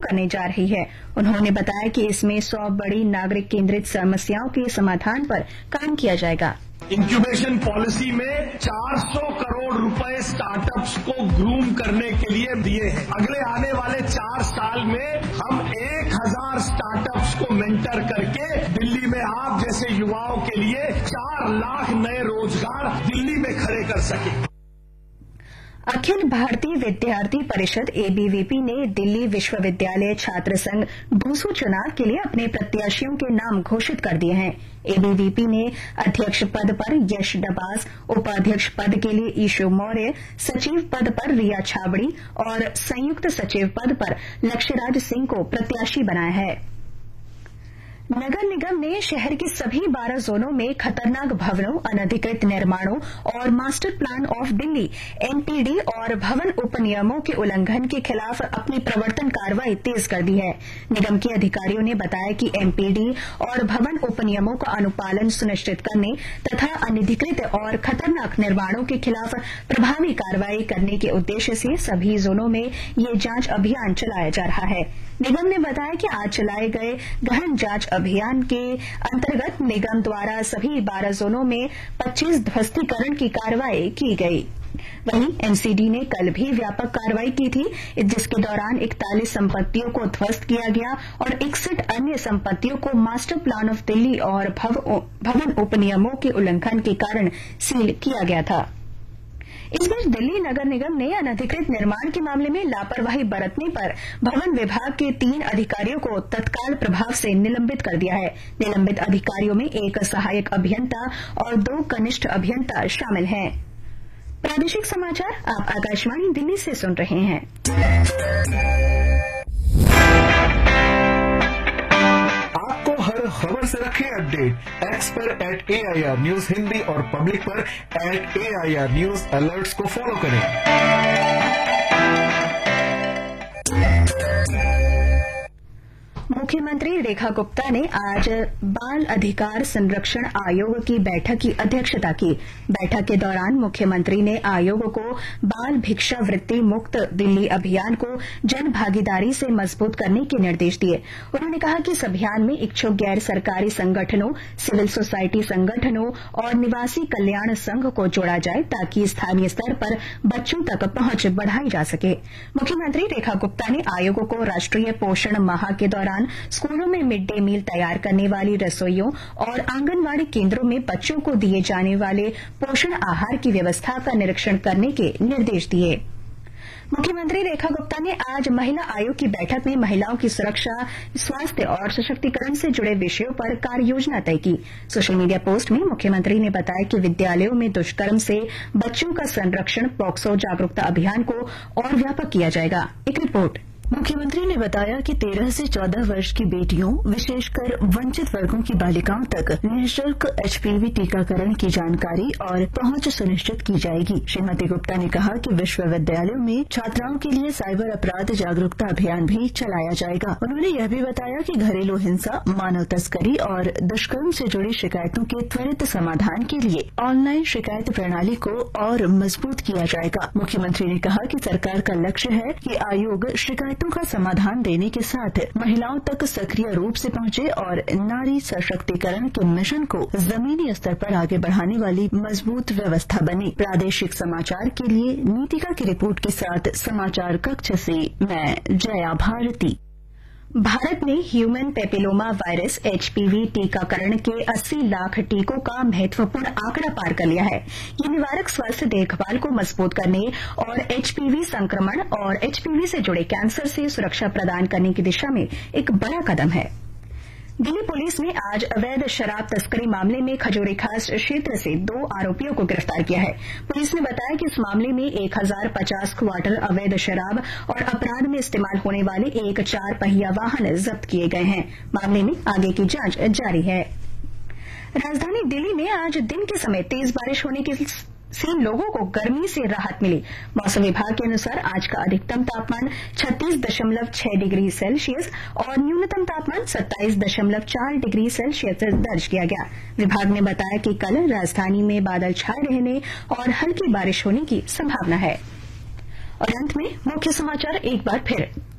करने जा रही है। उन्होंने बताया कि इसमें 100 बड़ी नागरिक केंद्रित समस्याओं के समाधान पर काम किया जाएगा। इंक्यूबेशन पॉलिसी में 400 करोड़ रुपए स्टार्टअप्स को ग्रूम करने के लिए दिए हैं। अगले आने वाले 4 साल में हम 1000 स्टार्टअप्स को मेंटर करके दिल्ली में आप जैसे युवाओं के लिए 4 लाख नए रोजगार दिल्ली में खड़े कर सके। अखिल भारतीय विद्यार्थी परिषद एबीवीपी ने दिल्ली विश्वविद्यालय छात्र संघ भूसू चुनाव के लिए अपने प्रत्याशियों के नाम घोषित कर दिए हैं। एबीवीपी ने अध्यक्ष पद पर यश डबास, उपाध्यक्ष पद के लिए ईशु मौर्य, सचिव पद पर रिया छाबड़ी और संयुक्त सचिव पद पर लक्ष्यराज सिंह को प्रत्याशी बनाया है। नगर निगम ने शहर के सभी 12 जोनों में खतरनाक भवनों, अनधिकृत निर्माणों और master plan of Delhi MPD और भवन उपनियमों के उल्लंघन के खिलाफ अपनी प्रवर्तन कार्रवाई तेज कर दी है। निगम के अधिकारियों ने बताया कि एमपीडी और भवन उपनियमों का अनुपालन सुनिश्चित करने तथा अनधिकृत और खतरनाक निर्माणों के खिलाफ प्रभावी कार्रवाई करने के उद्देश्य से सभी जोनों में ये जांच अभियान चलाया जा रहा है। निगम ने बताया कि आज चलाए गए गहन जांच अभियान के अंतर्गत निगम द्वारा सभी 12 जोनों में 25 ध्वस्तीकरण की कार्रवाई की गई। वहीं एमसीडी ने कल भी व्यापक कार्रवाई की थी, जिसके दौरान 41 संपत्तियों को ध्वस्त किया गया और 61 अन्य संपत्तियों को मास्टर प्लान ऑफ दिल्ली और भवन उपनियमों के उल्लंघन के कारण सील किया गया था। इस बीच दिल्ली नगर निगम ने अनधिकृत निर्माण के मामले में लापरवाही बरतने पर भवन विभाग के 3 अधिकारियों को तत्काल प्रभाव से निलंबित कर दिया है। निलंबित अधिकारियों में 1 सहायक अभियंता और 2 कनिष्ठ अभियंता शामिल हैं। प्रादेशिक समाचार आप आकाशवाणी दिल्ली से सुन रहे हैं। आपको हर खबर से रखें अपडेट। एक्स पर @AIR न्यूज हिंदी और पब्लिक पर @AIR न्यूज अलर्ट्स को फॉलो करें। मुख्यमंत्री रेखा गुप्ता ने आज बाल अधिकार संरक्षण आयोग की बैठक की अध्यक्षता की। बैठक के दौरान मुख्यमंत्री ने आयोग को बाल भिक्षावृत्ति मुक्त दिल्ली अभियान को जन भागीदारी से मजबूत करने के निर्देश दिए। उन्होंने कहा कि इस अभियान में इच्छुक गैर सरकारी संगठनों, सिविल सोसाइटी संगठनों और निवासी कल्याण संघ को जोड़ा जाए ताकि स्थानीय स्तर पर बच्चों तक पहुंच बढ़ाई जा सके। मुख्यमंत्री रेखा गुप्ता ने आयोग को राष्ट्रीय पोषण माह के दौरान स्कूलों में मिड डे मील तैयार करने वाली रसोइयों और आंगनवाड़ी केंद्रों में बच्चों को दिए जाने वाले पोषण आहार की व्यवस्था का निरीक्षण करने के निर्देश दिए। मुख्यमंत्री रेखा गुप्ता ने आज महिला आयोग की बैठक में महिलाओं की सुरक्षा, स्वास्थ्य और सशक्तिकरण से जुड़े विषयों पर कार्य योजना तय की। सोशल मीडिया पोस्ट में मुख्यमंत्री ने बताया कि विद्यालयों में दुष्कर्म से बच्चों का संरक्षण पॉक्सो जागरूकता अभियान को और व्यापक किया जाएगा। एक रिपोर्ट। मुख्यमंत्री ने बताया कि 13 से 14 वर्ष की बेटियों, विशेषकर वंचित वर्गों की बालिकाओं तक निःशुल्क HPV टीकाकरण की जानकारी और पहुंच सुनिश्चित की जाएगी। श्रीमती गुप्ता ने कहा कि विश्वविद्यालयों में छात्राओं के लिए साइबर अपराध जागरूकता अभियान भी चलाया जाएगा। उन्होंने यह भी बताया कि घरेलू हिंसा, मानव तस्करी और दुष्कर्म से जुड़ी शिकायतों के त्वरित समाधान के लिए ऑनलाइन शिकायत प्रणाली को और मजबूत किया जाएगा। मुख्यमंत्री ने कहा कि सरकार का लक्ष्य है कि आयोग शिकायतों का समाधान देने के साथ महिलाओं तक सक्रिय रूप से पहुंचे और नारी सशक्तिकरण के मिशन को जमीनी स्तर पर आगे बढ़ाने वाली मजबूत व्यवस्था बने। प्रादेशिक समाचार के लिए नीतिका की रिपोर्ट के साथ समाचार कक्ष से मैं जया भारती। भारत ने ह्यूमन पेपिलोमा वायरस HPV टीकाकरण के 80 लाख टीकों का महत्वपूर्ण आंकड़ा पार कर लिया है। ये निवारक स्वास्थ्य देखभाल को मजबूत करने और HPV संक्रमण और HPV से जुड़े कैंसर से सुरक्षा प्रदान करने की दिशा में एक बड़ा कदम है। दिल्ली पुलिस ने आज अवैध शराब तस्करी मामले में खजूरी खास क्षेत्र से 2 आरोपियों को गिरफ्तार किया है। पुलिस ने बताया कि इस मामले में 1050 क्वार्टर अवैध शराब और अपराध में इस्तेमाल होने वाले एक 4 पहिया वाहन जब्त किए गए हैं। मामले में आगे की जांच जारी है। राजधानी दिल्ली में आज दिन के समय तेज बारिश होने से लोगों को गर्मी से राहत मिली। मौसम विभाग के अनुसार आज का अधिकतम तापमान 36.6 डिग्री सेल्सियस और न्यूनतम तापमान 27.4 डिग्री सेल्सियस दर्ज किया गया। विभाग ने बताया कि कल राजधानी में बादल छाए रहने और हल्की बारिश होने की संभावना है। और अंत में मुख्य समाचार एक बार फिर।